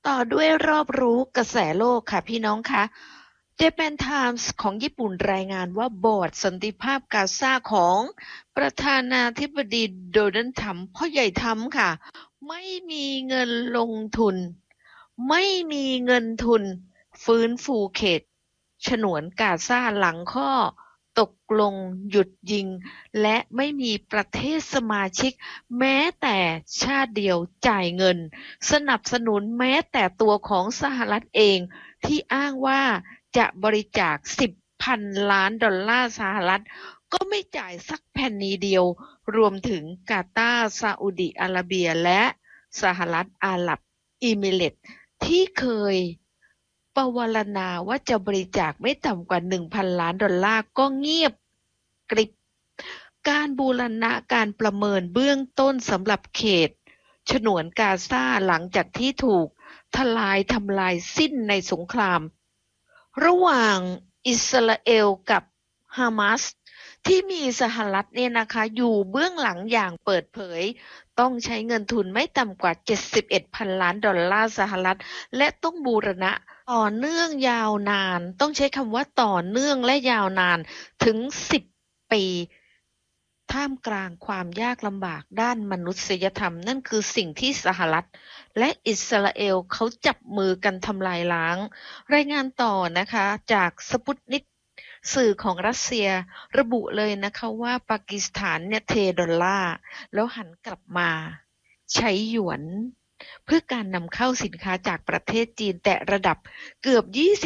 ต่อด้วยรอบรู้กระแสโลกค่ะพี่น้องคะ Japan Times ของญี่ปุ่นรายงานว่าบอร์ดสันติภาพกาซาของประธานาธิบดีโดนัลด์ทรัมป์พ่อใหญ่ทรัมป์ค่ะไม่มีเงินลงทุนไม่มีเงินทุนฟื้นฟูเขตฉนวนกาซาหลังข้อตกลงหยุดยิงและไม่มีประเทศสมาชิกแม้แต่ชาติเดียวจ่ายเงินสนับสนุนแม้แต่ตัวของสหรัฐเองที่อ้างว่าจะบริจาค10,000 ล้านดอลลาร์สหรัฐก็ไม่จ่ายสักแผ่นนี้เดียวรวมถึงกาตาร์ซาอุดิอาระเบียและสหรัฐอาหรับเอมิเรตส์ที่เคยปวารณาว่าจะบริจาคไม่ต่ำกว่า 1,000 ล้านดอลลาร์ก็เงียบกริบการบูรณะการประเมินเบื้องต้นสำหรับเขตฉนวนกาซาหลังจากที่ถูกทำลายสิ้นในสงครามระหว่างอิสราเอลกับฮามาสที่มีสหรัฐเนี่ยนะคะอยู่เบื้องหลังอย่างเปิดเผยต้องใช้เงินทุนไม่ต่ำกว่า 71,000 ล้านดอลลาร์สหรัฐและต้องบูรณะต่อเนื่องยาวนานต้องใช้คำว่าต่อเนื่องและยาวนานถึง10 ปีท่ามกลางความยากลำบากด้านมนุษยธรรมนั่นคือสิ่งที่สหรัฐและอิสราเอลเขาจับมือกันทำลายล้างรายงานต่อนะคะจากสปุตนิกสื่อของรัสเซียระบุเลยนะคะว่าปากีสถานเนี่ยเทดอลลาร์แล้วหันกลับมาใช้หยวนเพื่อการนำเข้าสินค้าจากประเทศจีนแต่ระดับเกือบ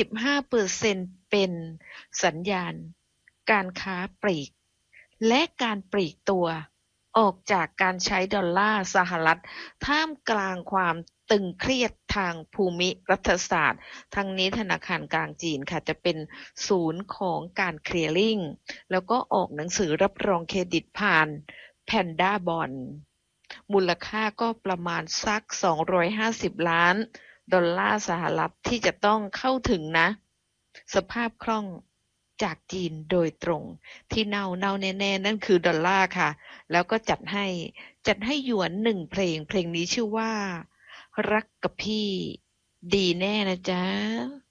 25% เป็นสัญญาณการค้าปลีกและการปลีกตัวออกจากการใช้ดอลลาร์สหรัฐท่ามกลางความตึงเครียดทางภูมิรัฐศาสตร์ทั้งนี้ธนาคารกลางจีนค่ะจะเป็นศูนย์ของการเคลียร์ลิงแล้วก็ออกหนังสือรับรองเครดิตผ่านแพนด้าบอนด์มูลค่าก็ประมาณสัก250 ล้านดอลลาร์สหรัฐที่จะต้องเข้าถึงนะสภาพคล่องจากจีนโดยตรงที่เน่าแน่ๆนั่นคือดอลลาร์ค่ะแล้วก็จัดให้หยวน1เพลงนี้ชื่อว่ารักกับพี่ดีแน่นะจ๊ะ